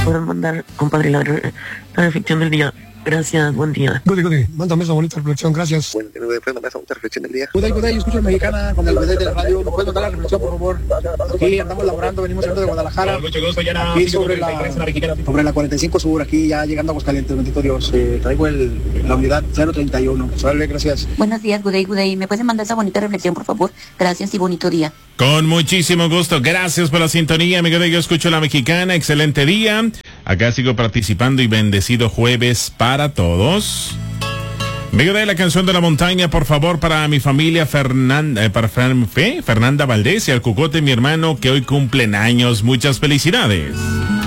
pueden mandar, compadre, la reflexión del día. Gracias, buen día. Goody, mándame esa bonita reflexión, gracias. Bueno, ¿me puedes mandar esa bonita reflexión del día? Goday, yo escucho el Mexicana con el Goday de la radio. ¿Me puedes mandar la reflexión, por favor? Aquí andamos laborando, venimos saliendo de Guadalajara. Aquí sobre la 45 Sur, aquí ya llegando a Aguascalientes, bendito Dios. Traigo la unidad 031. Vale, gracias. Buenos días, Goday. ¿Me puedes mandar esa bonita reflexión, por favor? Gracias y bonito día. Con muchísimo gusto. Gracias por la sintonía, amigo de Yo Escucho la Mexicana. Excelente día. Acá sigo participando y bendecido jueves para todos. Amigo de la canción de la montaña, por favor, para mi familia Fernanda Valdés y al Cucote, mi hermano, que hoy cumplen años. Muchas felicidades.